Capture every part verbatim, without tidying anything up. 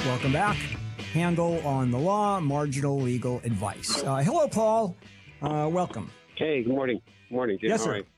Welcome back. Handle on the Law, Marginal Legal Advice. Uh, hello, Paul. Uh, welcome. Hey, good morning. Good morning, Jim. Yes, All sir. right.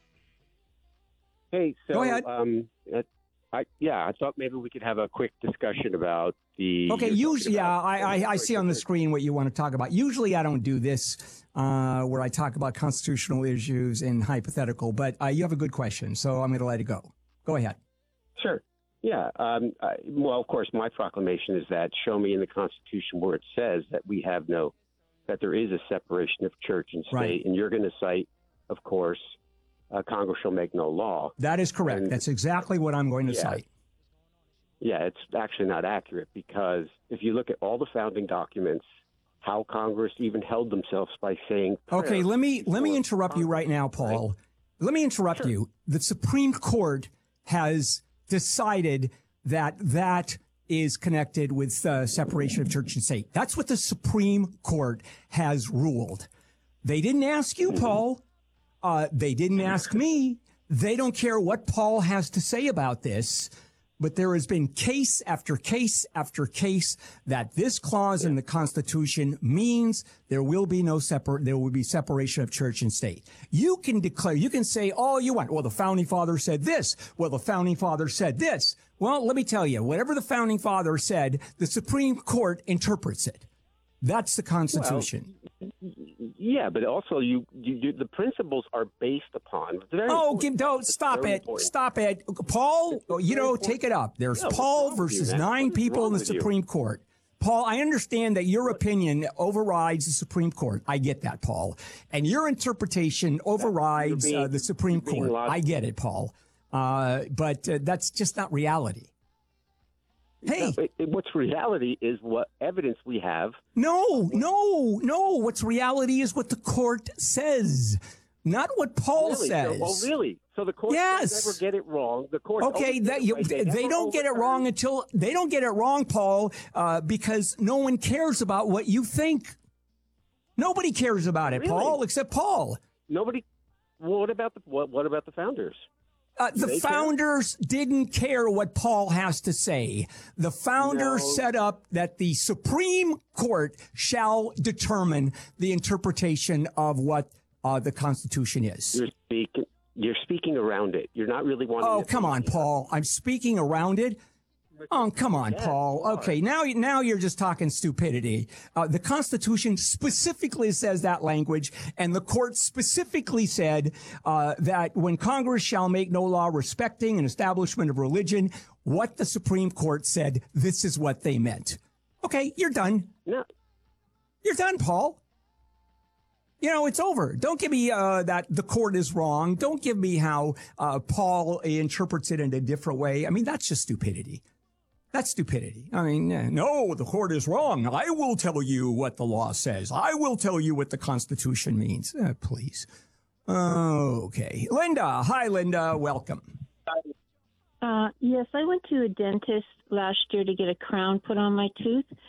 Hey, so Go ahead. Um, uh, I, yeah, I thought maybe we could have a quick discussion about the. Okay, you're usually, talking yeah, about- I, I, I see on the screen what you want to talk about. Usually I don't do this uh, where I talk about constitutional issues and hypothetical, but uh, you have a good question, so I'm going to let it go. Go ahead. Sure. Yeah. Um, I, well, of course, my proclamation is that show me in the Constitution where it says that we have no, that there is a separation of church and state. Right. And you're going to cite, of course, uh, Congress shall make no law. That is correct. And- That's exactly what I'm going to Yeah. cite. Yeah, it's actually not accurate because if you look at all the founding documents, how Congress even held themselves by saying. Okay, let me let me before interrupt you right now, Paul. Right. Let me interrupt Sure. you. The Supreme Court has decided that that is connected with uh, separation of church and state. That's what the Supreme Court has ruled. They didn't ask you, Paul. Uh, they didn't ask me. They don't care what Paul has to say about this. But there has been case after case after case that this clause in the Constitution means there will be no separate, there will be separation of church and state. You can declare, you can say all you want. Well, the founding father said this. Well, the founding father said this. Well, let me tell you, whatever the founding father said, the Supreme Court interprets it. That's the Constitution. Well, yeah, but also you, you, you the principles are based upon. it's very Oh, important. give, don't It's stop very it. important. Stop it. Paul, It's you very know, important. take it up. There's Yeah, what's Paul wrong with you, versus man? nine What is people in wrong the with you? Supreme Court. Paul, I understand that your opinion overrides the Supreme Court. I get that, Paul. And your interpretation overrides being- uh, the Supreme you're being Court. logical. I get it, Paul. Uh, but uh, that's just not reality. Hey, No, it- it- what's reality is what evidence we have. no, no, no. What's reality is what the court says, not what Paul Really. says. So, oh, really? So the court Yes. does never get it wrong. The court. Okay, that you, they, they don't get it wrong until they don't get it wrong, Paul, uh, because no one cares about what you think. Nobody cares about it, Really? Paul, except Paul. Nobody. Well, what about the what, what about the founders? Uh, the They care? founders didn't care what Paul has to say. The founders No. set up that the Supreme Court shall determine the interpretation of what uh, the Constitution is. You're speaking. You're speaking around it. You're not really wanting. Oh, to- come on, Paul. I'm speaking around it. Oh, come on, Yes, Paul. you are. Okay, now now you're just talking stupidity. Uh, the Constitution specifically says that language, and the court specifically said uh, that when Congress shall make no law respecting an establishment of religion, what the Supreme Court said, this is what they meant. Okay, you're done. No. You're done, Paul. You know, it's over. Don't give me uh, that the court is wrong. Don't give me how uh, Paul interprets it in a different way. I mean, that's just stupidity. That's stupidity. I mean, eh, no, the court is wrong. I will tell you what the law says. I will tell you what the Constitution means. Uh, please. Okay. Linda. Hi, Linda. Welcome. Uh, yes, I went to a dentist last year to get a crown put on my tooth,